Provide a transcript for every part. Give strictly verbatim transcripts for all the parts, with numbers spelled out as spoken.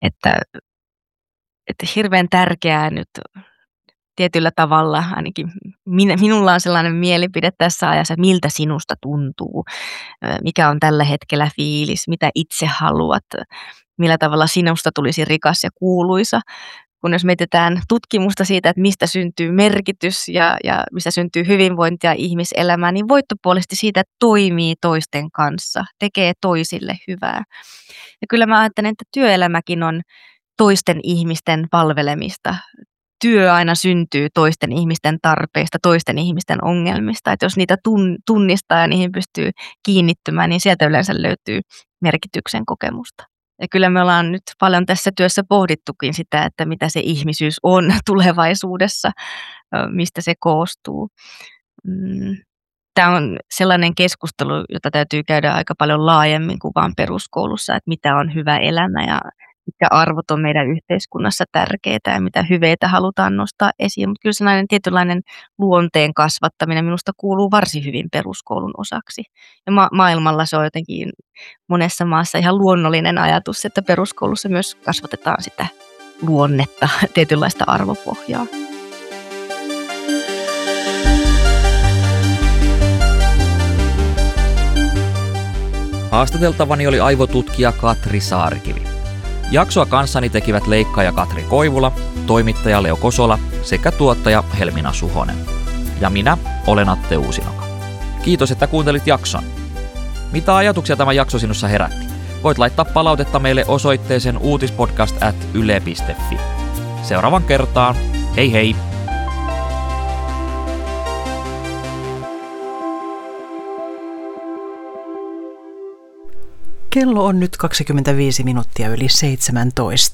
että, että hirveän tärkeää nyt tietyllä tavalla, ainakin minä, minulla on sellainen mielipide tässä ajassa, että miltä sinusta tuntuu, mikä on tällä hetkellä fiilis, mitä itse haluat, millä tavalla sinusta tulisi rikas ja kuuluisa. Kun jos mietitään tutkimusta siitä, että mistä syntyy merkitys ja, ja mistä syntyy hyvinvointia ihmiselämää, niin voittopuolisesti siitä, että toimii toisten kanssa, tekee toisille hyvää. Ja kyllä mä ajattelen, että työelämäkin on toisten ihmisten palvelemista. Työ aina syntyy toisten ihmisten tarpeista, toisten ihmisten ongelmista. Että jos niitä tunnistaa ja niihin pystyy kiinnittymään, niin sieltä yleensä löytyy merkityksen kokemusta. Ja kyllä me ollaan nyt paljon tässä työssä pohdittukin sitä, että mitä se ihmisyys on tulevaisuudessa, mistä se koostuu. Tämä on sellainen keskustelu, jota täytyy käydä aika paljon laajemmin kuin vain peruskoulussa, että mitä on hyvä elämä ja mitkä arvot on meidän yhteiskunnassa tärkeitä ja mitä hyveitä halutaan nostaa esiin. Mutta kyllä sellainen tietynlainen luonteen kasvattaminen minusta kuuluu varsin hyvin peruskoulun osaksi. Ja ma- maailmalla se on jotenkin monessa maassa ihan luonnollinen ajatus, että peruskoulussa myös kasvatetaan sitä luonnetta, tietynlaista arvopohjaa. Haastateltavani oli aivotutkija Katri Saarikivi. Jaksoa kanssani tekivät leikkaaja Katri Koivula, toimittaja Leo Kosola sekä tuottaja Helmina Suhonen. Ja minä olen Atte Uusinoka. Kiitos, että kuuntelit jakson. Mitä ajatuksia tämä jakso sinussa herätti? Voit laittaa palautetta meille osoitteeseen uutispodcast at yle piste fi. Seuraavan kertaan. Hei hei! Kello on nyt kaksikymmentäviisi minuuttia yli seitsemäntoista.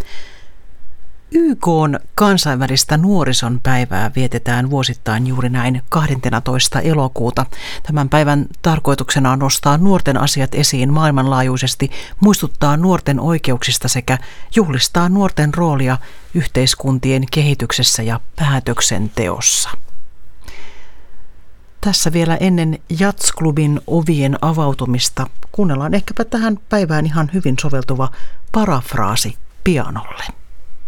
Y K:n kansainvälistä nuorison päivää vietetään vuosittain juuri näin kahdenteentoista elokuuta. Tämän päivän tarkoituksena on nostaa nuorten asiat esiin maailmanlaajuisesti, muistuttaa nuorten oikeuksista sekä juhlistaa nuorten roolia yhteiskuntien kehityksessä ja päätöksenteossa. Tässä vielä ennen Jats-klubin ovien avautumista kuunnellaan ehkäpä tähän päivään ihan hyvin soveltuva parafraasi pianolle.